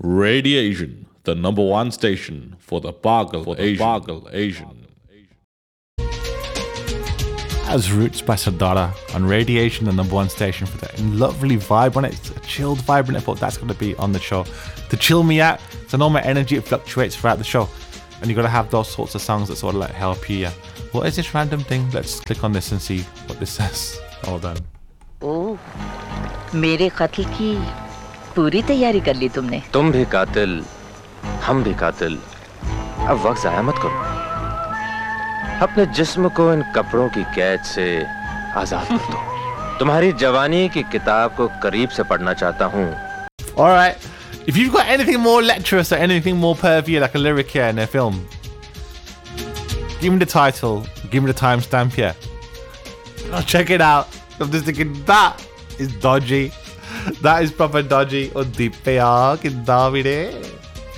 Radiation, the number one station for the Bagal Asian. As Roots by Sardara on Radiation, the number one station for that lovely vibe on it. It's a chilled vibe, and I thought that's going to be on the show to chill me out. So I know my energy, it fluctuates throughout the show, and you got to have those sorts of songs that sort of like help you. What is this random thing? Let's click on this and see what this says. Hold on. Oh, मेरे कत्ल की पूरी तैयारी कर ली तुमने? तुम भी कातिल, हम भी कातिल। अब वक्त ज़ाया मत करो। अपने जिस्म को इन कपड़ों की कैद से आजाद कर दो। तुम्हारी जवानी की किताब को करीब से पढ़ना चाहता हूँ। All right, if you've got anything more lecherous or anything more pervy like a lyric here in a film, give me the title, give me the timestamp here. I'll check it out. I'm just thinking that is dodgy. That is proper dodgy. Oh, deep Davide.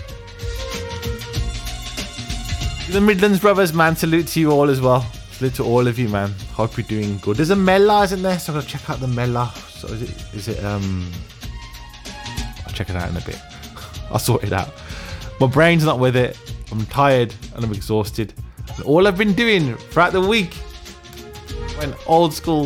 The Midlands brothers, man, salute to you all as well. Salute to all of you, man. Hope you're doing good. There's a Mela, isn't there? So I'm gonna check out the Mela. So is it I'll check it out in a bit. I'll sort it out. My brain's not with it. I'm tired and I'm exhausted. And all I've been doing throughout the week, when old school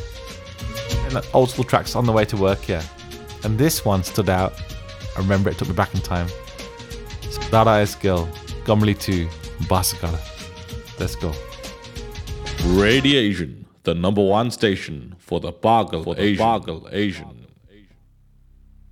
tracks on the way to work, yeah. And this one stood out. I remember it took me back in time. Dada is Girl, Gomley 2, Basakala. Let's go. Radiation, the number one station for the Bagal Asian.